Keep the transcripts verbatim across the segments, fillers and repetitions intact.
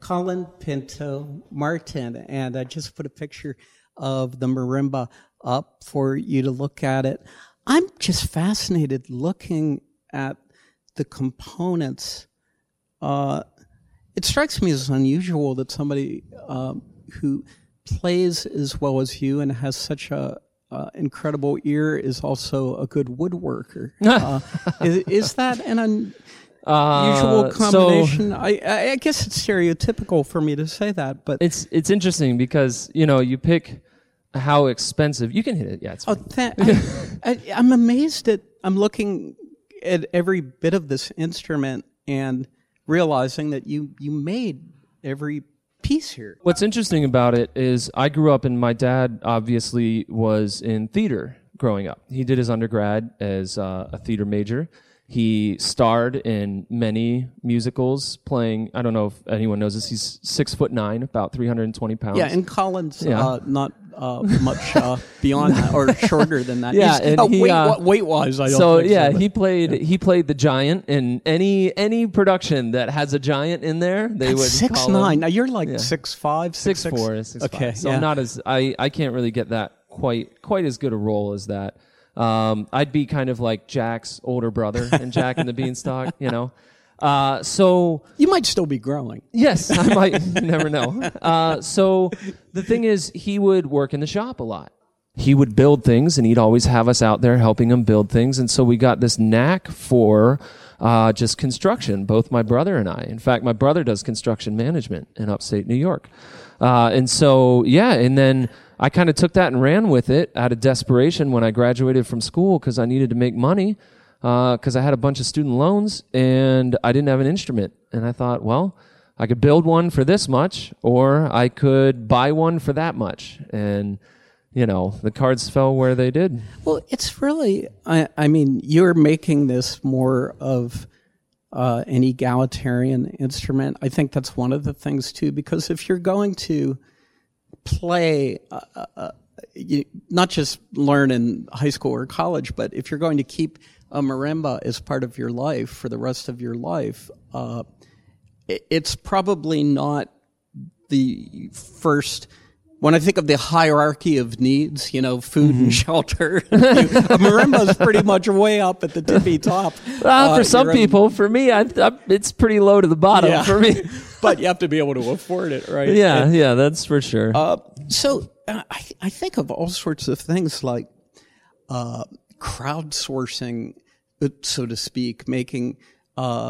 Colin Pinto Martin, and I just put a picture of the marimba up for you to look at it. I'm just fascinated looking at the components. Uh, it strikes me as unusual that somebody um, who plays as well as you and has such a uh, incredible ear is also a good woodworker. Uh, is, is that an un- usual uh, combination? So I, I guess it's stereotypical for me to say that, but it's it's interesting because you know you pick how expensive you can hit it. Yeah, it's oh, fine. th- I, I, I'm amazed at. I'm looking at every bit of this instrument and realizing that you you made every piece here. What's interesting about it is I grew up and my dad obviously was in theater growing up. He did his undergrad as uh, a theater major. He starred in many musicals playing, I don't know if anyone knows this, he's six foot nine, about three hundred twenty pounds. Yeah, and Colin's Yeah. uh, not uh, much uh, beyond that or shorter than that. Yeah, He's- and oh, he, weight, uh, weight-wise, I don't So think yeah, so. but- he played he played the giant in any any production that has a giant in there. They That's would six call nine. him, Now you're like Yeah. six five, six six four, six Okay, five. So yeah. I'm not as I I can't really get that quite quite as good a role as that. Um, I'd be kind of like Jack's older brother in Jack and the Beanstalk, you know. Uh, so You might still be growing. yes, I might. You never know. Uh, so the thing is, he would work in the shop a lot. He would build things, and he'd always have us out there helping him build things. And so we got this knack for uh, just construction, both my brother and I. In fact, my brother does construction management in upstate New York. Uh, and so, yeah, and then I kind of took that and ran with it out of desperation when I graduated from school because I needed to make money because uh, I had a bunch of student loans and I didn't have an instrument. And I thought, well, I could build one for this much or I could buy one for that much. And, you know, the cards fell where they did. Well, it's really, I, I mean, you're making this more of uh, an egalitarian instrument. I think that's one of the things, too, because if you're going to play, uh, uh, you, not just learn in high school or college, but if you're going to keep a marimba as part of your life for the rest of your life, uh, it, it's probably not the first. When I think of the hierarchy of needs, you know, food Mm-hmm. and shelter, a marimba is pretty much way up at the tippy top. Well, Uh, for some you're in- people, for me, I, I, it's pretty low to the bottom Yeah. for me. but you have to be able to afford it, right? Yeah, And, yeah, that's for sure. uh, so uh, I, I think of all sorts of things like uh, crowdsourcing, uh, so to speak, making uh,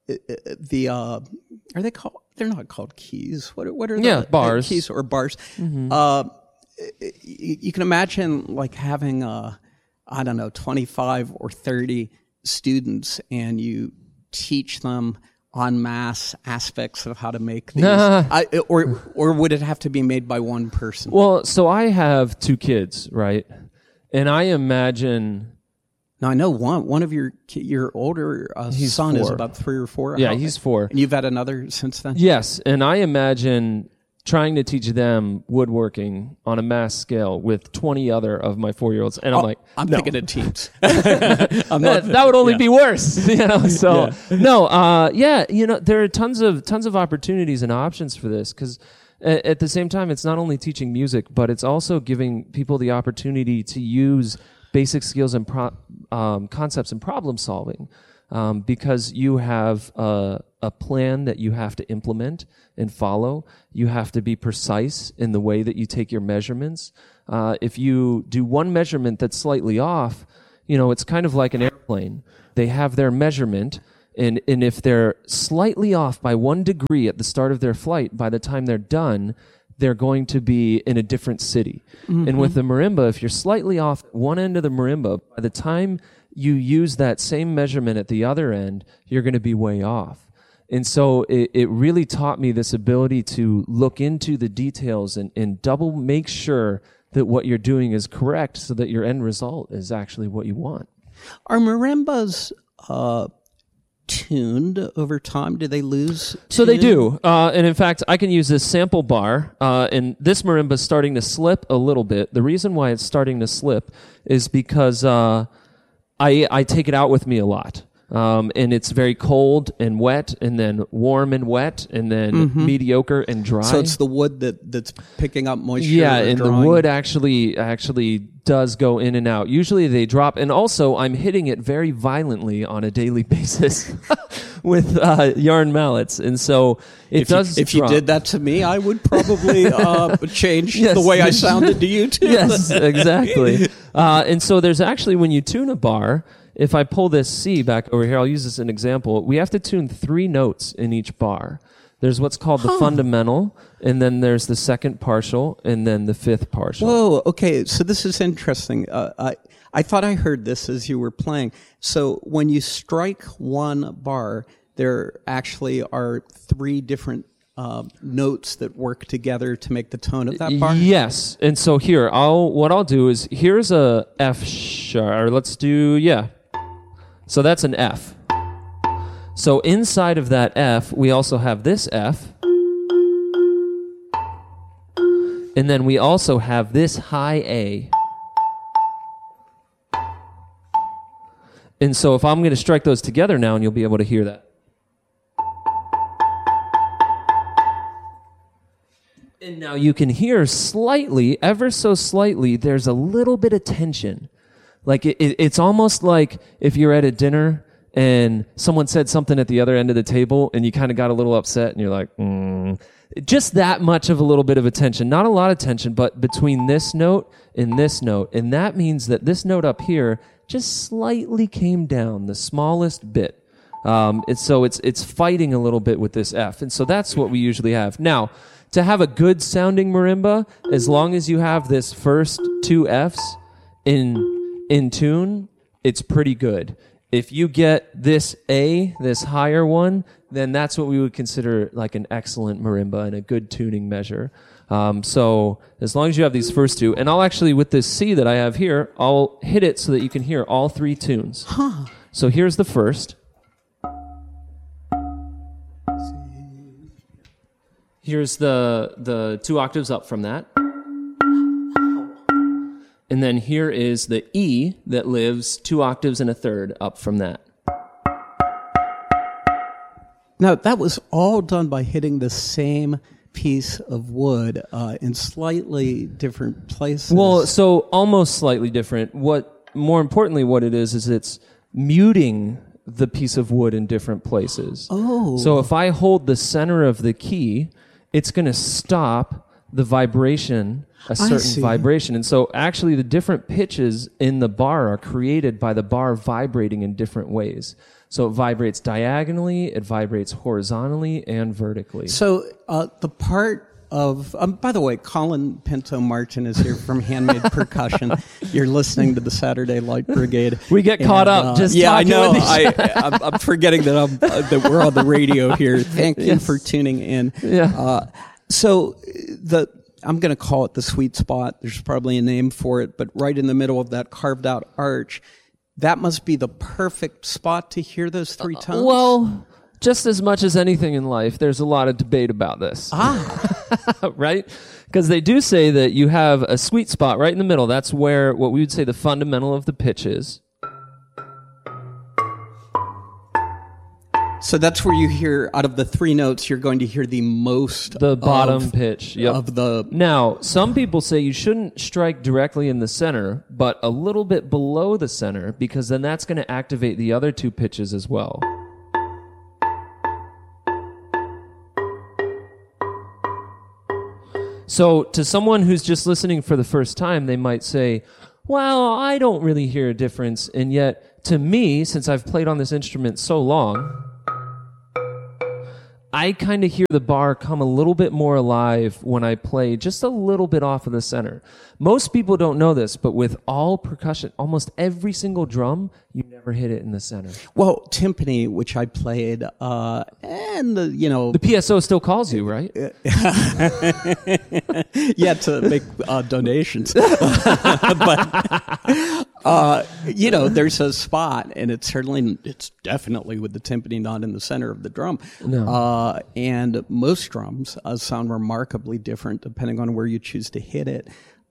the uh, are they called? They're not called keys. What are, what are Yeah, the, bars. The keys or bars? Uh, you, you can imagine like having uh, I don't know, twenty-five or thirty students, and you teach them en masse aspects of how to make these. I, or or would it have to be made by one person? Well, so I have two kids, right? And I imagine, Now I know one one of your ki- your older uh, He's son is four. about three or four. yeah, How- he's four. and you've had another since then. Yes, and I imagine trying to teach them woodworking on a mass scale with twenty other of my four-year-olds, and I'm Oh, like, I'm no. thinking of teams. I'm not, that, that would only yeah. be worse, you know. So no, uh, yeah, you know, there are tons of tons of opportunities and options for this because at, at the same time, it's not only teaching music, but it's also giving people the opportunity to use basic skills and pro- um, concepts and problem solving. Um, because you have a, a plan that you have to implement and follow. You have to be precise in the way that you take your measurements. Uh, if you do one measurement that's slightly off, you know, it's kind of like an airplane. They have their measurement, and, and if they're slightly off by one degree at the start of their flight, by the time they're done, they're going to be in a different city. Mm-hmm. And with the marimba, if you're slightly off at one end of the marimba, by the time you use that same measurement at the other end, you're going to be way off. And so it, it really taught me this ability to look into the details and, and double make sure that what you're doing is correct so that your end result is actually what you want. Are marimbas uh, tuned over time? Do they lose? So they tune? do. Uh, and in fact, I can use this sample bar, uh, and this marimba is starting to slip a little bit. The reason why it's starting to slip is because uh, I, I take it out with me a lot. Um, and it's very cold and wet, and then warm and wet, and then mm-hmm. mediocre and dry. So it's the wood that, that's picking up moisture. Yeah, and drawing. the wood actually actually does go in and out. Usually they drop, and also I'm hitting it very violently on a daily basis with uh, yarn mallets, and so it if does. You, if drop. you did that to me, I would probably uh, change yes. the way I sounded to you too. Yes, exactly. Uh, and so there's actually, when you tune a bar, if I pull this C back over here, I'll use this as an example. We have to tune three notes in each bar. There's what's called the huh. fundamental, and then there's the second partial, and then the fifth partial. Whoa, okay, so this is interesting. Uh, I I thought I heard this as you were playing. So when you strike one bar, there actually are three different uh, notes that work together to make the tone of that bar? Yes, and so here, I'll what I'll do is, here's a F sharp, or let's do, yeah. So that's an F. So inside of that F, we also have this F. And then we also have this high A. And so if I'm going to strike those together now, and you'll be able to hear that. And now you can hear slightly, ever so slightly, there's a little bit of tension. Like it, it, it's almost like if you're at a dinner and someone said something at the other end of the table and you kind of got a little upset and you're like, mm. Just that much of a little bit of a tension. Not a lot of tension, but between this note and this note. And that means that this note up here just slightly came down, the smallest bit. Um, it's, so it's, it's fighting a little bit with this F. And so that's what we usually have. Now, to have a good sounding marimba, as long as you have this first two Fs in in tune, it's pretty good. If you get this A, this higher one, then that's what we would consider like an excellent marimba and a good tuning measure. Um, so as long as you have these first two, and I'll actually, with this C that I have here, I'll hit it so that you can hear all three tunes. Huh. So here's the first. Here's the the two octaves up from that. And then here is the E that lives two octaves and a third up from that. Now, that was all done by hitting the same piece of wood uh, in slightly different places. Well, so almost slightly different. What, more importantly, what it is, is it's muting the piece of wood in different places. Oh. So if I hold the center of the key, it's going to stop the vibration, a certain vibration. And so actually the different pitches in the bar are created by the bar vibrating in different ways. So it vibrates diagonally, it vibrates horizontally, and vertically. So uh, the part of, um, by the way, Colin Pinto Martin is here from Handmade Percussion. You're listening to the Saturday Light Brigade. We get caught and, up uh, just yeah, I talking know. with each I, I'm, I'm forgetting that I'm uh, that we're on the radio here. Thank you Yes. for tuning in. Yeah. Uh, so the I'm going to call it the sweet spot. There's probably a name for it, but right in the middle of that carved out arch, that must be the perfect spot to hear those three tones. Uh, well, just as much as anything in life, there's a lot of debate about this. Ah. Right? Because they do say that you have a sweet spot right in the middle. That's where what we would say the fundamental of the pitch is. So that's where you hear, out of the three notes, you're going to hear the most The bottom of, pitch. Yep. of the... Now, some people say you shouldn't strike directly in the center, but a little bit below the center, because then that's going to activate the other two pitches as well. So to someone who's just listening for the first time, they might say, well, I don't really hear a difference. And yet, to me, since I've played on this instrument so long, I kind of hear the bar come a little bit more alive when I play just a little bit off of the center. Most people don't know this, but with all percussion, almost every single drum, you never hit it in the center. Well, timpani, which I played, uh, and, the, you know... The P S O still calls you, right? Yeah, to make uh, donations. But, uh, you know, there's a spot, and it's certainly, it's definitely with the timpani not in the center of the drum. No. Uh, and most drums uh, sound remarkably different depending on where you choose to hit it.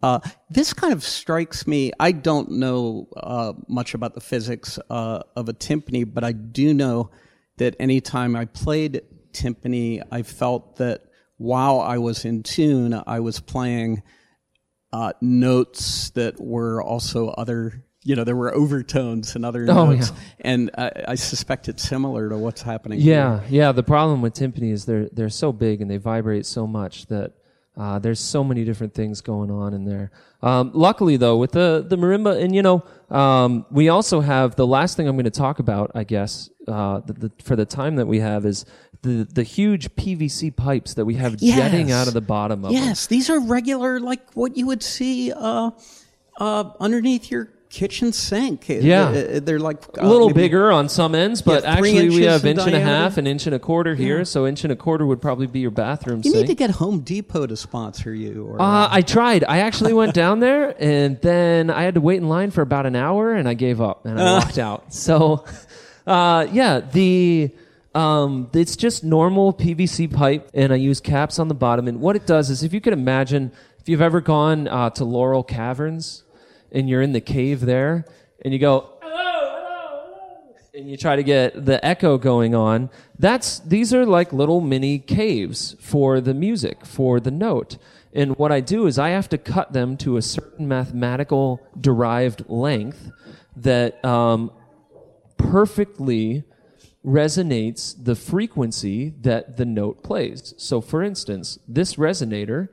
Uh, this kind of strikes me. I don't know uh, much about the physics uh, of a timpani, but I do know that anytime I played timpani, I felt that while I was in tune, I was playing uh, notes that were also other, you know, there were overtones and other Oh, notes. yeah. And I, I suspect it's similar to what's happening Yeah, here. yeah. The problem with timpani is they're they're so big and they vibrate so much that uh, there's so many different things going on in there. Um, luckily, though, with the the marimba, and you know, um, we also have the last thing I'm going to talk about, I guess, uh, the, the, for the time that we have is the the huge P V C pipes that we have Yes. jetting out of the bottom of them. Yes, these are regular, like what you would see uh, uh, underneath your kitchen sink. Yeah. Uh, They're like A little maybe- bigger on some ends, but Yeah, three actually we inches have in inch and a diameter. half, an inch and a quarter here. So inch and a quarter would probably be your bathroom You sink. need to get Home Depot to sponsor you. Or, Uh, I tried. I actually went down there, and then I had to wait in line for about an hour, and I gave up, and I walked out. So, uh, yeah, the um, it's just normal P V C pipe, and I use caps on the bottom. And what it does is, if you could imagine, if you've ever gone uh, to Laurel Caverns, and you're in the cave there, and you go, and you try to get the echo going on, that's these are like little mini caves for the music, for the note. And what I do is I have to cut them to a certain mathematical derived length that um, perfectly resonates the frequency that the note plays. So for instance, this resonator,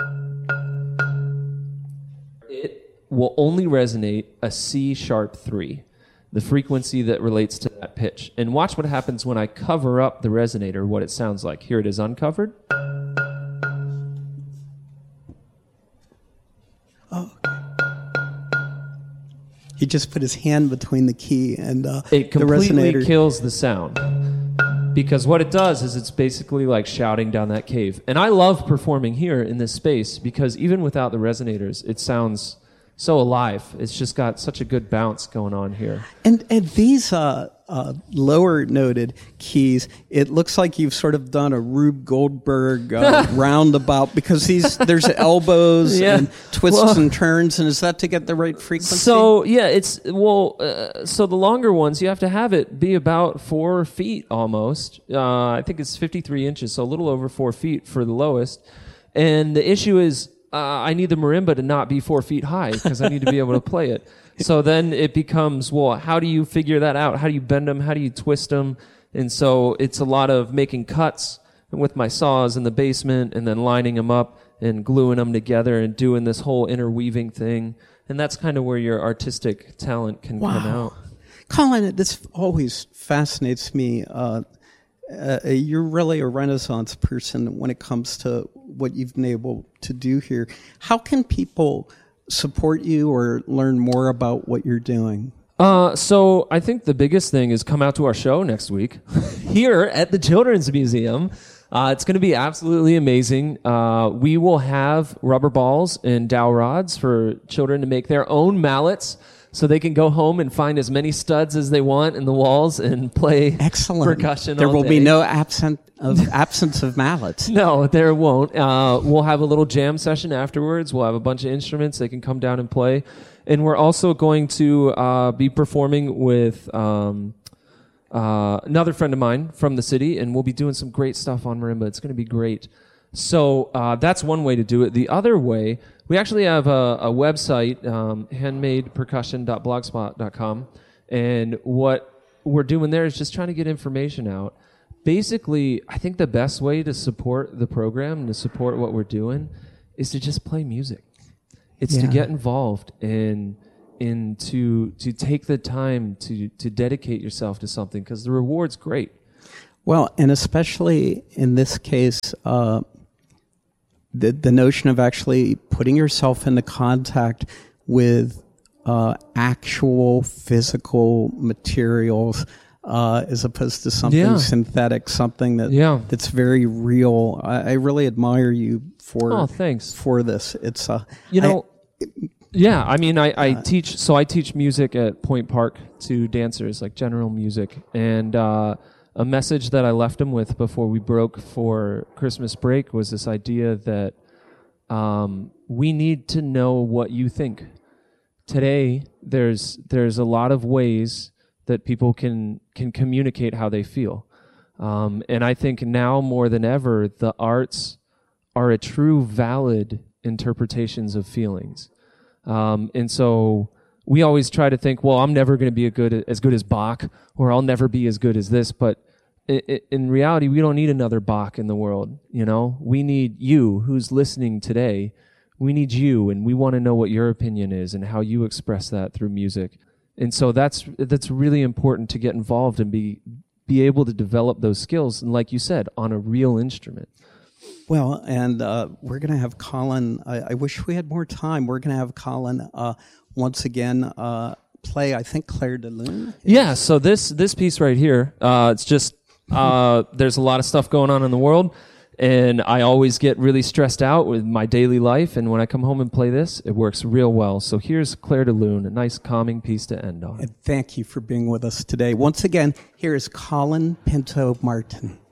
it will only resonate a C sharp three, the frequency that relates to that pitch. And watch what happens when I cover up the resonator, what it sounds like. Here it is uncovered. he just put his hand between the key and uh, It the completely resonator. kills the sound. Because what it does is it's basically like shouting down that cave. And I love performing here in this space because even without the resonators, it sounds so alive. It's just got such a good bounce going on here. And and these uh, uh, lower noted keys, it looks like you've sort of done a Rube Goldberg uh, roundabout because these there's elbows Yeah. and twists Well- and turns, and is that to get the right frequency? So yeah, it's well. Uh, so the longer ones, you have to have it be about four feet almost. Uh, I think it's fifty-three inches, so a little over four feet for the lowest. And the issue is, uh, I need the marimba to not be four feet high because I need to be able to play it. So then it becomes, well, how do you figure that out? How do you bend them? How do you twist them? And so it's a lot of making cuts with my saws in the basement and then lining them up and gluing them together and doing this whole interweaving thing. And that's kind of where your artistic talent can Wow. come out. Colin, this always fascinates me. Uh, uh, you're really a Renaissance person when it comes to what you've been able to do here. How can people support you or learn more about what you're doing? Uh, so I think the biggest thing is come out to our show next week here at the Children's Museum. Uh, it's going to be absolutely amazing. Uh, we will have rubber balls and dowel rods for children to make their own mallets so they can go home and find as many studs as they want in the walls and play Excellent. percussion There all will day. be no absent of absence of mallets. No, there won't. Uh, we'll have a little jam session afterwards. We'll have a bunch of instruments they can come down and play. And we're also going to uh, be performing with um, uh, another friend of mine from the city, and we'll be doing some great stuff on marimba. It's going to be great. So uh, that's one way to do it. The other way, we actually have a, a website, um, handmade percussion dot blogspot dot com, and what we're doing there is just trying to get information out. Basically, I think the best way to support the program and to support what we're doing is to just play music. It's to Yeah. get involved and in to to take the time to to dedicate yourself to something because the reward's great. Well, and especially in this case, uh, the the notion of actually putting yourself into contact with uh, actual physical materials, uh, as opposed to something Yeah. synthetic, something that Yeah. that's very real. I, I really admire you for Oh, thanks. for this. It's uh, You I- know, yeah, I mean, I, I teach, so I teach music at Point Park to dancers, like general music. And uh, a message that I left them with before we broke for Christmas break was this idea that um, we need to know what you think. Today, there's there's a lot of ways that people can can communicate how they feel. Um, and I think now more than ever, the arts are a true valid interpretations of feelings. Um, and so we always try to think, well, I'm never going to be a good as good as Bach, or I'll never be as good as this. But i- i- in reality, we don't need another Bach in the world. You know, we need you who's listening today. We need you, and we want to know what your opinion is and how you express that through music. And so that's that's really important to get involved and be be able to develop those skills. And like you said, on a real instrument. Well, and uh, we're going to have Colin. I, I wish we had more time. We're going to have Colin uh, once again uh, play, I think, Clair de Lune. Yeah, so this this piece right here, uh, it's just, uh, there's a lot of stuff going on in the world, and I always get really stressed out with my daily life, and when I come home and play this, it works real well. So here's Clair de Lune, a nice calming piece to end on. And thank you for being with us today. Once again, here is Colin Pinto Martin.